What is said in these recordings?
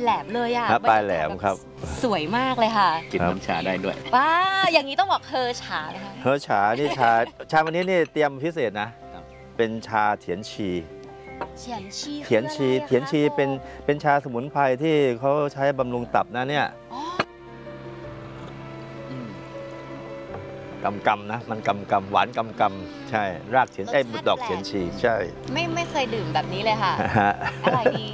แหลมเลยอ่ะปลายแหลมครับสวยมากเลยค่ะกินน้ำชาได้ด้วยว้าอย่างนี้ต้องบอกเฮอฉาเลยค่ะเฮอฉานี่ชาวันนี้นี่เตรียมพิเศษนะ เป็นชาเถียนชีเถียนชีเถียนชีเป็นชาสมุนไพรที่เขาใช้บำรุงตับนะเนี่ยกำนะมันกำหวานกำใช่รากเถียนดอกเถียนชีใช่ไม่เคยดื่มแบบนี้เลยค่ะอร่อยดี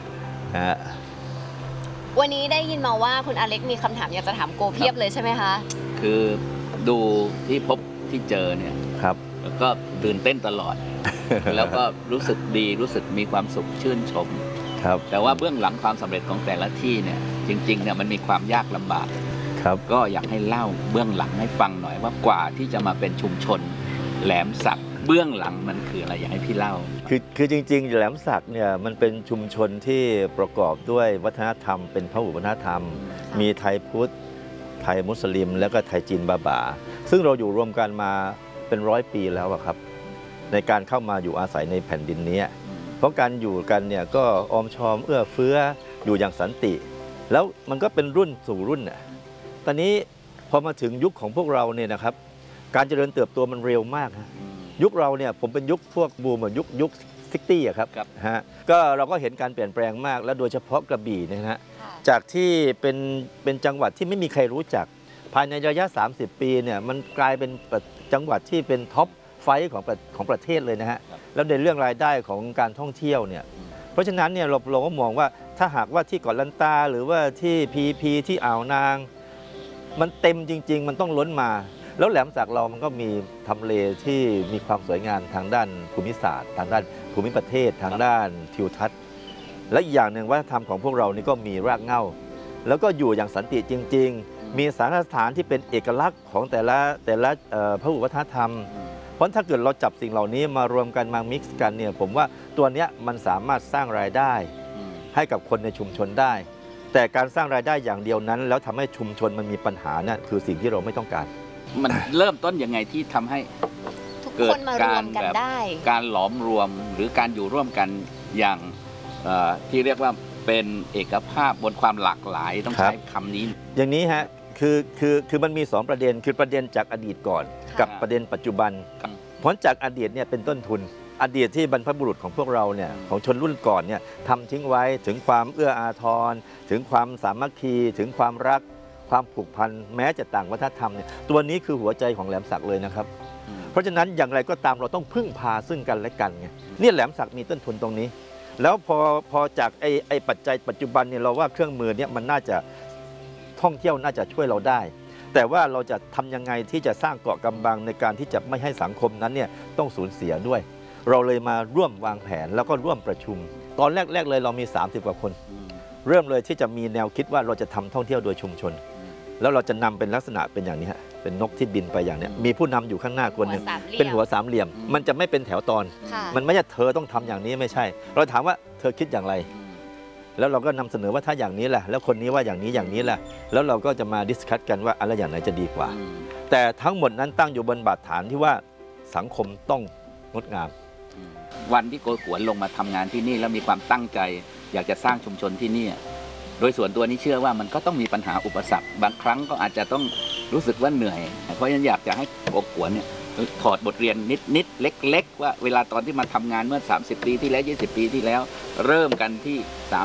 วันนี้ได้ยินมาว่าคุณอเล็กมีคำถามอยากจะถามโกเพียบเลยใช่ไหมคะคือดูที่พบที่เจอเนี่ยครับก็ตื่นเต้นตลอด แล้วก็รู้สึกดีรู้สึกมีความสุขชื่นชมครับแต่ว่าเบื้องหลังความสำเร็จของแต่ละที่เนี่ยจริงๆเนี่ยมันมีความยากลำบากครับก็อยากให้เล่าเบื้องหลังให้ฟังหน่อยว่ากว่าที่จะมาเป็นชุมชนแหลมสักเบื้องหลังมันคืออะไรอยากให้พี่เล่าคือจริงๆแหลมสักเนี่ยมันเป็นชุมชนที่ประกอบด้วยวัฒนธรรมเป็นพหุวัฒนธรรมมีไทยพุทธไทยมุสลิมแล้วก็ไทยจีนบาบาซึ่งเราอยู่รวมกันมาเป็น100 ปีแล้วครับในการเข้ามาอยู่อาศัยในแผ่นดินนี้เพราะการอยู่กันเนี่ยก็ออมชอมเอื้อเฟื้ออยู่อย่างสันติแล้วมันก็เป็นรุ่นสู่รุ่นน่ะตอนนี้พอมาถึงยุคของพวกเราเนี่ยนะครับการเจริญเติบโตมันเร็วมากยุคเราเนี่ยผมเป็นยุคพวกบูมยุค60อะครับฮะก็เราก็เห็นการเปลี่ยนแปลงมากและโดยเฉพาะกระบี่นะฮะจากที่เป็นจังหวัดที่ไม่มีใครรู้จักภายในระยะ30 ปีเนี่ยมันกลายเป็นจังหวัดที่เป็นท็อปไฟของประเทศเลยนะฮะแล้วในเรื่องรายได้ของการท่องเที่ยวเนี่ยเพราะฉะนั้นเนี่ยเราก็มองว่าถ้าหากว่าที่เกาะลันตาหรือว่าที่พีที่อ่าวนางมันเต็มจริงๆมันต้องล้นมาแล้วแหลมสักเรามันก็มีทำเลที่มีความสวยงามทางด้านภูมิศาสตร์ทางด้านภูมิประเทศทางด้านทิวทัศน์และอีกอย่างหนึ่งวัฒนธรรมของพวกเรานี่ก็มีรากเหง้าแล้วก็อยู่อย่างสันติจริงๆมีสถานที่เป็นเอกลักษณ์ของแต่ละพหุวัฒนธรรมเพราะถ้าเกิดเราจับสิ่งเหล่านี้มารวมกันมามิกซ์กันเนี่ยผมว่าตัวนี้มันสามารถสร้างรายได้ให้กับคนในชุมชนได้แต่การสร้างรายได้อย่างเดียวนั้นแล้วทำให้ชุมชนมันมีปัญหานั่นคือสิ่งที่เราไม่ต้องการมันเริ่มต้นยังไงที่ทำให้เกิดการแบบการหลอมรวมหรือการอยู่ร่วมกันอย่างที่เรียกว่าเป็นเอกภาพบนความหลากหลายต้องใช้คำนี้อย่างนี้ฮะคือมันมี2ประเด็นคือประเด็นจากอดีตก่อนกับประเด็นปัจจุบันผลจากอดีตเนี่ยเป็นต้นทุนอดีตที่บรรพบุรุษของพวกเราเนี่ยของชนรุ่นก่อนเนี่ยทำทิ้งไว้ถึงความเอื้ออาทรถึงความสามัคคีถึงความรักความผูกพันแม้จะต่างวัฒนธรรมเนี่ยตัวนี้คือหัวใจของแหลมสักเลยนะครับเพราะฉะนั้นอย่างไรก็ตามเราต้องพึ่งพาซึ่งกันและกันไงเนี่ยแหลมสักมีต้นทุนตรงนี้แล้วพอจากไอ้ปัจจัยปัจจุบันเนี่ยเราว่าเครื่องมือเนี่ยมันน่าจะท่องเที่ยวน่าจะช่วยเราได้แต่ว่าเราจะทำยังไงที่จะสร้างเกาะกำบังในการที่จะไม่ให้สังคมนั้นเนี่ยต้องสูญเสียด้วยเราเลยมาร่วมวางแผนแล้วก็ร่วมประชุมตอนแรกเลยเรามี30 กว่าคนเริ่มเลยที่จะมีแนวคิดว่าเราจะทำท่องเที่ยวโดยชุมชนแล้วเราจะนำเป็นลักษณะเป็นอย่างนี้ฮะเป็นนกที่บินไปอย่างนี้มีผู้นำอยู่ข้างหน้าคนหนึ่งเป็นหัวสามเหลี่ยมมันจะไม่เป็นแถวตอนมันไม่ใช่เธอต้องทำอย่างนี้ไม่ใช่เราถามว่าเธอคิดอย่างไรแล้วเราก็นำเสนอว่าถ้าอย่างนี้แหละแล้วคนนี้ว่าอย่างนี้แหละแล้วเราก็จะมาดิสคัสกันว่าอะไรอย่างไหนจะดีกว่าแต่ทั้งหมดนั้นตั้งอยู่บนบาดฐานที่ว่าสังคมต้องงดงามวันที่โกขวนลงมาทำงานที่นี่แล้วมีความตั้งใจอยากจะสร้างชุมชนที่นี่โดยส่วนตัวนี้เชื่อว่ามันก็ต้องมีปัญหาอุปสรรคบางครั้งก็อาจจะต้องรู้สึกว่าเหนื่อยเพราะฉะนั้นอยากจะให้โกขวนเนี่ยถอดบทเรียนนิดเล็กๆว่าเวลาตอนที่มาทำงานเมื่อ30 ปีที่แล้ว20 ปีที่แล้วเริ่มกันที่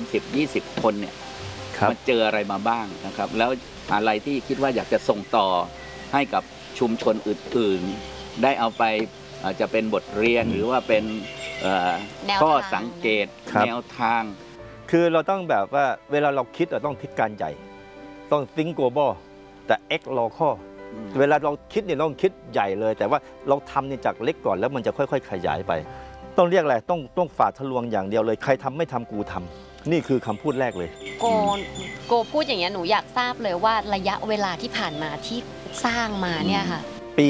30-20 คนเนี่ยมาเจออะไรมาบ้างนะครับแล้วอะไรที่คิดว่าอยากจะส่งต่อให้กับชุมชนอื่นๆได้เอาไปอาจจะเป็นบทเรียนหรือว่าเป็นข้อสังเกตแนวทางคือเราต้องแบบว่าเวลาเราคิดเราต้องคิดการใหญ่ต้อง think global แต่ act local เวลาเราคิดเนี่ยต้องคิดใหญ่เลยแต่ว่าเราทำเนี่ยจากเล็กก่อนแล้วมันจะค่อยๆขยายไปต้องเรียกอะไรต้องฝ่าทะลวงอย่างเดียวเลยใครทำไม่ทำกูทำนี่คือคำพูดแรกเลยโกพูดอย่างนี้หนูอยากทราบเลยว่าระยะเวลาที่ผ่านมาที่สร้างมาเนี่ยค่ะปี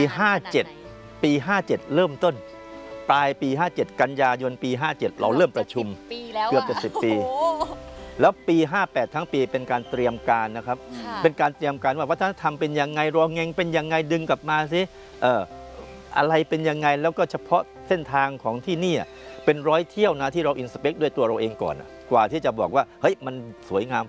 57เริ่มต้นปลายปี57กันยายนปี57เราเริ่มประชุมเกือบจะ10 ปีแล้วปี58ทั้งปีเป็นการเตรียมการนะครับเป็นการเตรียมการว่าวัฒนธรรมเป็นยังไงรองเงงเป็นยังไงดึงกลับมาสิอะไรเป็นยังไงแล้วก็เฉพาะเส้นทางของที่นี่เป็น100 เที่ยวนะที่เราอินสเปกด้วยตัวเราเองก่อนกว่าที่จะบอกว่าเฮ้ยมันสวยงาม